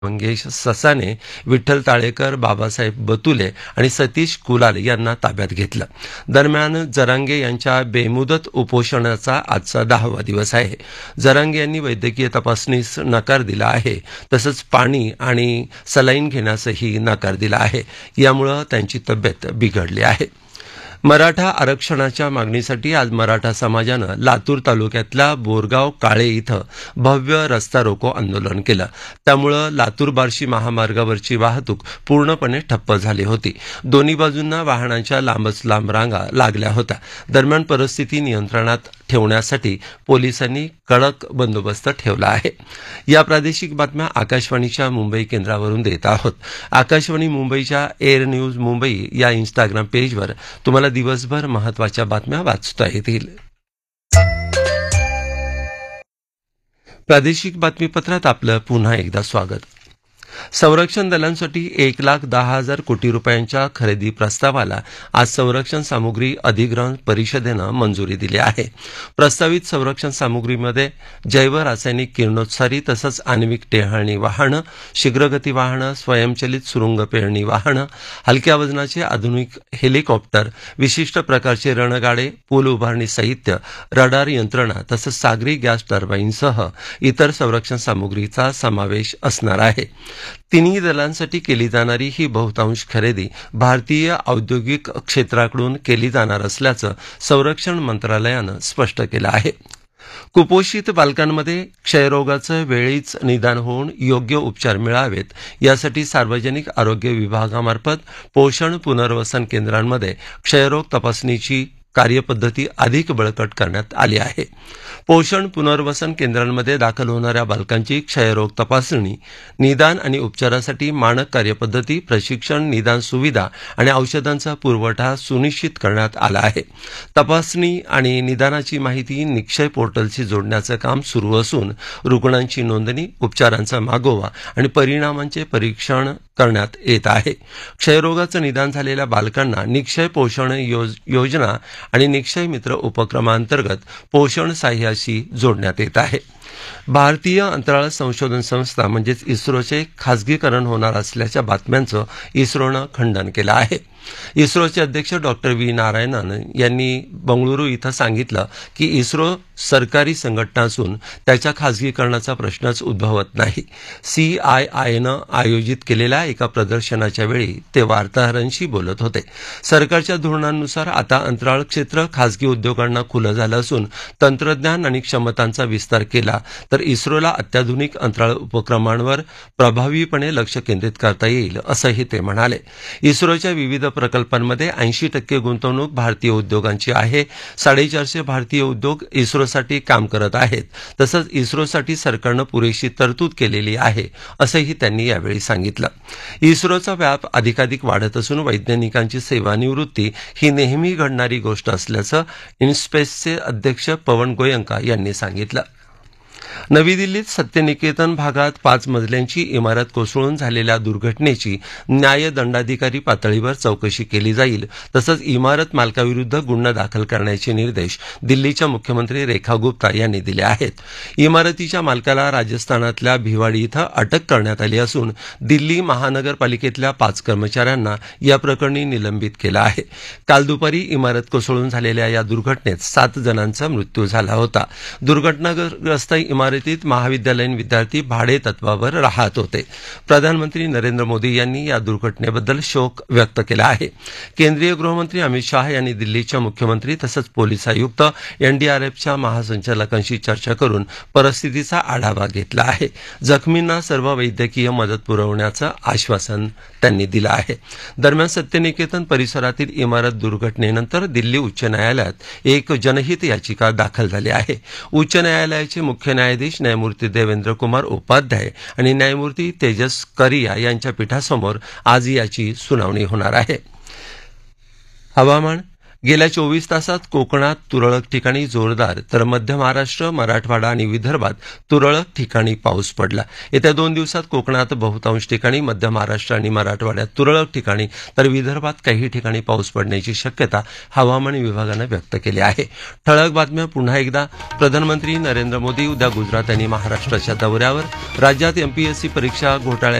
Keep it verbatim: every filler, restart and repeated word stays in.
मंगेश ससाने, विठ्ठल ताळेकर, बाबासाहेब बतुले आणि सतीश कुलाल यांना ताब्यात घेतलं. दरम्यान जरांगे यांच्या बेमुदत उपोषणाचा आजचा दहावा दिवस आहे. जरांगे यांनी वैद्यकीय तपासणीस नकार दिला आहे, तसंच पाणी आणि सलाईन घेण्यासही नकार दिला आहे. यामुळं त्यांची तब्येत बिघडली आहे. मराठा आरक्षणाच्या मागणीसाठी आज मराठा समाजानं लातूर तालुक्यातल्या बोरगाव काळे इथं भव्य रस्ता रोको आंदोलन केलं. त्यामुळं लातूर बार्शी महामार्गावरची वाहतूक पूर्णपणे ठप्प झाली होती. दोन्ही बाजूंना वाहनांच्या लांबच लांब रांगा लागल्या होत्या. दरम्यान परिस्थिती नियंत्रणात ठेवण्यासाठी पोलिसांनी कडक बंदोबस्त ठेवला आहे. या प्रादेशिक बातम्या आकाशवाणीच्या मुंबई केंद्रावरून देत आहोत. आकाशवाणी मुंबईच्या एअर न्यूज मुंबई या इन्स्टाग्राम पेजवर तुम्हाला दिवसभर महत्त्वाच्या बातम्या वाचता येतील. प्रादेशिक बातमीपत्रात आपलं पुन्हा एकदा स्वागत. संरक्षण दलांसाठी एक लाख दहा हजार कोटी रुपयांच्या खरेदी प्रस्तावाला आज संरक्षण सामुग्री अधिग्रहण परिषदेनं मंजुरी दिली आहे. प्रस्तावित संरक्षण सामुग्रीमध्ये जैव रासायनिक किरणोत्सारी तसंच आण्विक टेहळणी वाहनं, शीघ्रगती वाहनं, स्वयंचलित सुरुंग पेरणी वाहनं, हलक्या वजनाचे आधुनिक हेलिकॉप्टर, विशिष्ट प्रकारचे रणगाडे, पूल उभारणी साहित्य, रडार यंत्रणा तसंच सागरी गॅस टर्बाईनसह इतर संरक्षण सामुग्रीचा समावेश असणार आहे. तिन्ही दलांसाठी केली जाणारी ही बहुतांश खरेदी भारतीय औद्योगिक क्षेत्राकडून केली जाणार असल्याचं संरक्षण मंत्रालयानं स्पष्ट केलं आहे. कुपोषित बालकांमध्ये क्षयरोगाचं वेळीच निदान होऊन योग्य उपचार मिळावेत यासाठी सार्वजनिक आरोग्य विभागामार्फत पोषण पुनर्वसन केंद्रांमध्ये क्षयरोग तपासणीची कार्यपद्धती अधिक बळकट करण्यात आली आहे. पोषण पुनर्वसन केंद्रांमध्ये दाखल होणाऱ्या बालकांची क्षयरोग तपासणी, निदान आणि उपचारासाठी मानक कार्यपद्धती, प्रशिक्षण, निदान सुविधा आणि औषधांचा पुरवठा सुनिश्चित करण्यात आला आहे. तपासणी आणि निदानाची माहिती निक्षय पोर्टलशी जोडण्याचं काम सुरू असून रुग्णांची नोंदणी, उपचारांचा मागोवा आणि परिणामांचे परीक्षण करण्यात येत आहे. क्षयरोगाचं निदान झालेल्या बालकांना निक्षय पोषण योज, योजना आणि निक्षय मित्र उपक्रमांतर्गत पोषण साह्याशी जोडण्यात येत आहे. भारतीय अंतराळ संशोधन संस्था म्हणजेच इस्रोचे खासगीकरण होणार असल्याच्या बातम्यांचं इस्रोनं खंडन केलं आहे. इस्रोचे अध्यक्ष डॉक्टर व्ही नारायणन यांनी बंगळुरू इथं सांगितलं की इस्रो सरकारी संघटना असून त्याच्या खासगीकरणाचा प्रश्नच उद्भवत नाही. सीआयआयनं आयोजित केलेल्या एका प्रदर्शनाच्या वेळी ते वार्ताहरांशी बोलत होते. सरकारच्या धोरणांनुसार आता अंतराळ क्षेत्र खासगी उद्योगांना खुलं झालं असून तंत्रज्ञान आणि क्षमतांचा विस्तार केला तर इस्रोला अत्याधुनिक अंतराळ उपक्रमांवर प्रभावीपणे लक्ष केंद्रित करता येईल असंही ते म्हणाले. इस्रोच्या विविध प्रकल्पांमध्ये ऐंशी टक्के गुंतवणूक भारतीय उद्योगांची आहे. साडेचारशे भारतीय उद्योग इस्रोसाठी काम करत आहेत. तसंच इस्रोसाठी सरकारनं पुरेशी तरतूद केलेली आहे असंही त्यांनी यावेळी सांगितलं. इस्रोचा व्याप अधिकाधिक वाढत असून वैज्ञानिकांची सेवानिवृत्ती ही नेहमी घडणारी गोष्ट असल्याचं इन्स्पेसचे अध्यक्ष पवन गोयंका यांनी सांगितलं. नवी दिल्लीत सत्यनिकेतन भागात पाच मजल्यांची इमारत कोसळून झालेल्या दुर्घटनेची न्यायदंडाधिकारी पातळीवर चौकशी केली जाईल. तसंच इमारत मालकाविरुद्ध गुन्हा दाखल करण्याचे निर्देश दिल्लीच्या मुख्यमंत्री रेखा गुप्ता यांनी दिले आहेत. इमारतीच्या मालकाला राजस्थानातल्या भिवाडी इथं अटक करण्यात आली असून दिल्ली महानगरपालिकेतल्या पाच कर्मचाऱ्यांना या प्रकरणी निलंबित केलं आहे. काल दुपारी इमारत कोसळून झालेल्या या दुर्घटनेत सात जणांचा मृत्यू झाला होता. दुर्घटनाग्रस्त इमारतीत महाविद्यालयीन विद्यार्थी भाडे तत्वावर राहत होते. प्रधानमंत्री नरेंद्र मोदी यांनी या दुर्घटनेबद्दल शोक व्यक्त केला आहे. केंद्रीय गृहमंत्री अमित शाह यांनी दिल्लीच्या मुख्यमंत्री तसंच पोलीस आयुक्त, एनडीआरएफच्या महासंचालकांशी चर्चा करून परिस्थितीचा आढावा घेतला आहे. जखमींना सर्व वैद्यकीय मदत पुरवण्याचं आश्वासन त्यांनी दिलं आहे. दरम्यान सत्यनिकेतन परिसरातील इमारत दुर्घटनेनंतर दिल्ली उच्च न्यायालयात एक जनहित याचिका दाखल झाली आहे. उच्च न्यायालयाचे मुख्य न्यायाधीश न्यायमूर्ती देवेंद्र कुमार उपाध्याय आणि न्यायमूर्ती तेजस करिया यांच्या पीठासमोर आज याची सुनावणी होणार आहे. हवामान. गेल्या चोवीस तासात कोकणात तुरळक ठिकाणी जोरदार तर मध्य महाराष्ट्र, मराठवाडा आणि विदर्भात तुरळक ठिकाणी पाऊस पडला. येत्या दोन दिवसात कोकणात बहुतांश ठिकाणी, मध्य महाराष्ट्र आणि मराठवाड्यात तुरळक ठिकाणी तर विदर्भात काही ठिकाणी पाऊस पडण्याची शक्यता हवामान विभागानं व्यक्त केली आहे. ठळक बातम्या पुन्हा एकदा. प्रधानमंत्री नरेंद्र मोदी उद्या गुजरात आणि महाराष्ट्राच्या दौऱ्यावर. राज्यात एमपीएससी परीक्षा घोटाळ्या